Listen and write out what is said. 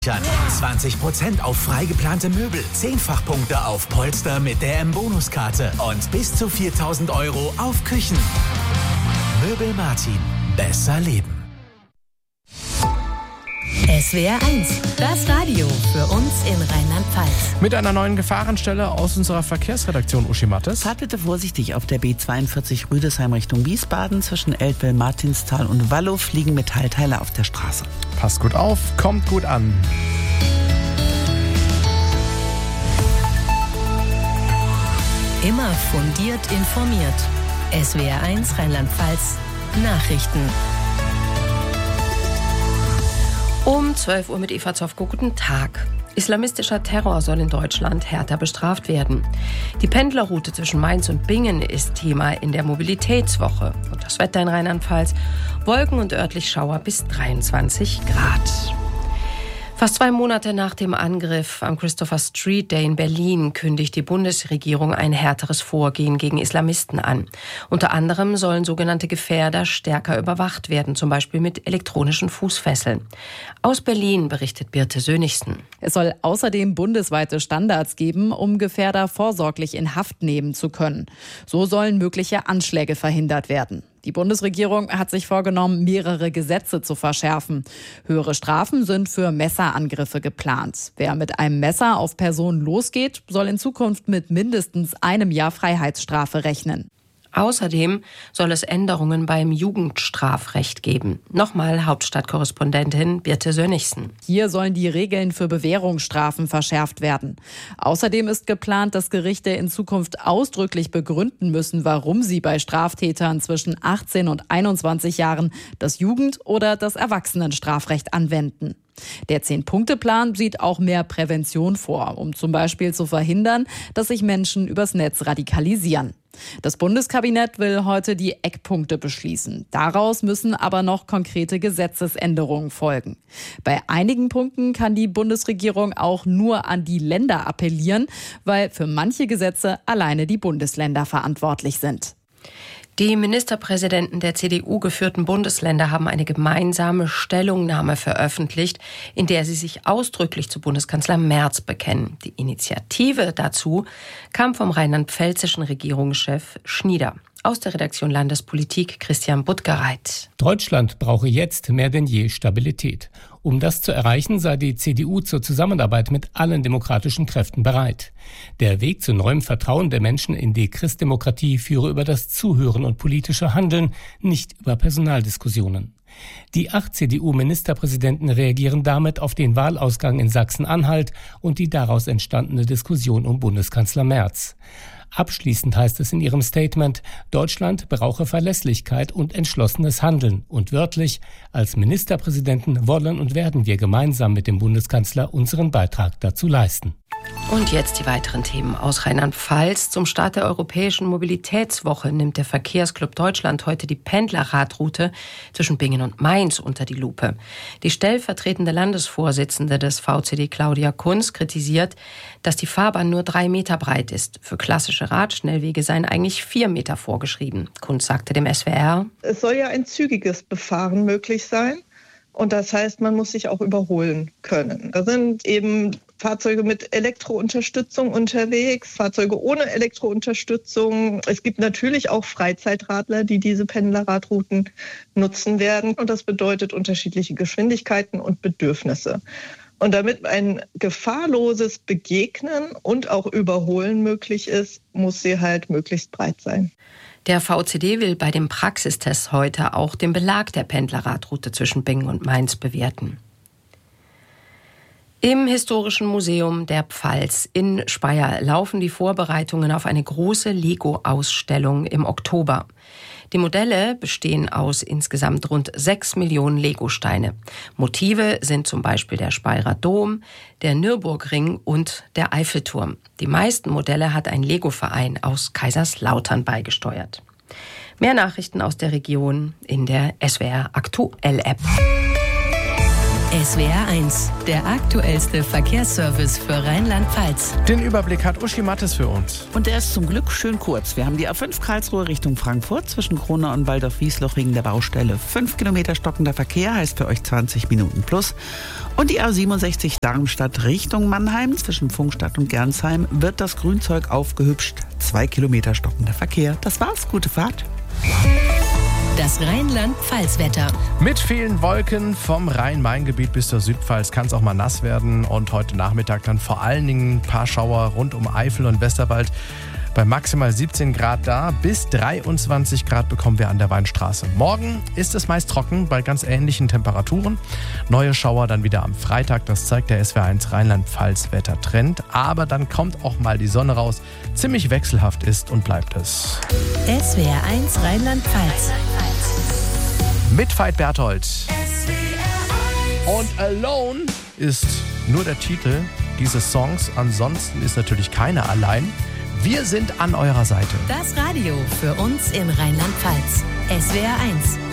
sichern. 20% auf frei geplante Möbel, 10-fach-Punkte auf Polster mit der M-Bonuskarte und bis zu 4.000 € auf Küchen. Möbel Martin. Besser leben. SWR 1, das Radio für uns in Rheinland-Pfalz. Mit einer neuen Gefahrenstelle aus unserer Verkehrsredaktion, Uschi Mattes. Fahrt bitte vorsichtig auf der B42 Rüdesheim Richtung Wiesbaden. Zwischen Eltville, Martinsthal und Wallow fliegen Metallteile auf der Straße. Passt gut auf, kommt gut an. Immer fundiert informiert. SWR 1 Rheinland-Pfalz Nachrichten. Um 12 Uhr mit Eva Zofko. Guten Tag. Islamistischer Terror soll in Deutschland härter bestraft werden. Die Pendlerroute zwischen Mainz und Bingen ist Thema in der Mobilitätswoche. Und das Wetter in Rheinland-Pfalz: Wolken und örtlich Schauer bis 23 Grad. Fast 2 Monate nach dem Angriff am Christopher Street Day in Berlin kündigt die Bundesregierung ein härteres Vorgehen gegen Islamisten an. Unter anderem sollen sogenannte Gefährder stärker überwacht werden, zum Beispiel mit elektronischen Fußfesseln. Aus Berlin berichtet Birte Sönigsen. Es soll außerdem bundesweite Standards geben, um Gefährder vorsorglich in Haft nehmen zu können. So sollen mögliche Anschläge verhindert werden. Die Bundesregierung hat sich vorgenommen, mehrere Gesetze zu verschärfen. Höhere Strafen sind für Messerangriffe geplant. Wer mit einem Messer auf Personen losgeht, soll in Zukunft mit mindestens 1 Jahr Freiheitsstrafe rechnen. Außerdem soll es Änderungen beim Jugendstrafrecht geben. Nochmal Hauptstadtkorrespondentin Birte Sönigsen. Hier sollen die Regeln für Bewährungsstrafen verschärft werden. Außerdem ist geplant, dass Gerichte in Zukunft ausdrücklich begründen müssen, warum sie bei Straftätern zwischen 18 und 21 Jahren das Jugend- oder das Erwachsenenstrafrecht anwenden. Der 10-Punkte-Plan sieht auch mehr Prävention vor, um zum Beispiel zu verhindern, dass sich Menschen übers Netz radikalisieren. Das Bundeskabinett will heute die Eckpunkte beschließen. Daraus müssen aber noch konkrete Gesetzesänderungen folgen. Bei einigen Punkten kann die Bundesregierung auch nur an die Länder appellieren, weil für manche Gesetze alleine die Bundesländer verantwortlich sind. Die Ministerpräsidenten der CDU-geführten Bundesländer haben eine gemeinsame Stellungnahme veröffentlicht, in der sie sich ausdrücklich zu Bundeskanzler Merz bekennen. Die Initiative dazu kam vom rheinland-pfälzischen Regierungschef Schnieder. Aus der Redaktion Landespolitik Christian Buttgereit. Deutschland brauche jetzt mehr denn je Stabilität. Um das zu erreichen, sei die CDU zur Zusammenarbeit mit allen demokratischen Kräften bereit. Der Weg zu neuem Vertrauen der Menschen in die Christdemokratie führe über das Zuhören und politische Handeln, nicht über Personaldiskussionen. Die 8 CDU-Ministerpräsidenten reagieren damit auf den Wahlausgang in Sachsen-Anhalt und die daraus entstandene Diskussion um Bundeskanzler Merz. Abschließend heißt es in ihrem Statement, Deutschland brauche Verlässlichkeit und entschlossenes Handeln. Und wörtlich, als Ministerpräsidenten wollen und werden wir gemeinsam mit dem Bundeskanzler unseren Beitrag dazu leisten. Und jetzt die weiteren Themen aus Rheinland-Pfalz. Zum Start der Europäischen Mobilitätswoche nimmt der Verkehrsclub Deutschland heute die Pendlerradroute zwischen Bingen und Mainz unter die Lupe. Die stellvertretende Landesvorsitzende des VCD, Claudia Kunz, kritisiert, dass die Fahrbahn nur 3 Meter breit ist. Für klassische Radschnellwege seien eigentlich 4 Meter vorgeschrieben. Kunz sagte dem SWR: Es soll ja ein zügiges Befahren möglich sein. Und das heißt, man muss sich auch überholen können. Da sind eben Fahrzeuge mit Elektrounterstützung unterwegs, Fahrzeuge ohne Elektrounterstützung. Es gibt natürlich auch Freizeitradler, die diese Pendlerradrouten nutzen werden. Und das bedeutet unterschiedliche Geschwindigkeiten und Bedürfnisse. Und damit ein gefahrloses Begegnen und auch Überholen möglich ist, muss sie halt möglichst breit sein. Der VCD will bei dem Praxistest heute auch den Belag der Pendlerradroute zwischen Bingen und Mainz bewerten. Im Historischen Museum der Pfalz in Speyer laufen die Vorbereitungen auf eine große Lego-Ausstellung im Oktober. Die Modelle bestehen aus insgesamt rund 6 Millionen Legosteine. Motive sind zum Beispiel der Speyerer Dom, der Nürburgring und der Eiffelturm. Die meisten Modelle hat ein Lego-Verein aus Kaiserslautern beigesteuert. Mehr Nachrichten aus der Region in der SWR Aktuell App. SWR 1, der aktuellste Verkehrsservice für Rheinland-Pfalz. Den Überblick hat Uschi Mattes für uns. Und der ist zum Glück schön kurz. Wir haben die A5 Karlsruhe Richtung Frankfurt zwischen Kronau und Waldorf-Wiesloch wegen der Baustelle. 5 Kilometer stockender Verkehr heißt für euch 20 Minuten plus. Und die A67 Darmstadt Richtung Mannheim zwischen Pfungstadt und Gernsheim wird das Grünzeug aufgehübscht. 2 Kilometer stockender Verkehr. Das war's. Gute Fahrt. Das Rheinland-Pfalz-Wetter. Mit vielen Wolken vom Rhein-Main-Gebiet bis zur Südpfalz kann es auch mal nass werden. Und heute Nachmittag dann vor allen Dingen ein paar Schauer rund um Eifel und Westerwald. Bei maximal 17 Grad da, bis 23 Grad bekommen wir an der Weinstraße. Morgen ist es meist trocken bei ganz ähnlichen Temperaturen. Neue Schauer dann wieder am Freitag, das zeigt der SWR1 Rheinland-Pfalz-Wettertrend. Aber dann kommt auch mal die Sonne raus. Ziemlich wechselhaft ist und bleibt es. SWR1 Rheinland-Pfalz. Mit Veit Berthold. Und Alone ist nur der Titel dieses Songs. Ansonsten ist natürlich keiner allein. Wir sind an eurer Seite. Das Radio für uns in Rheinland-Pfalz. SWR 1.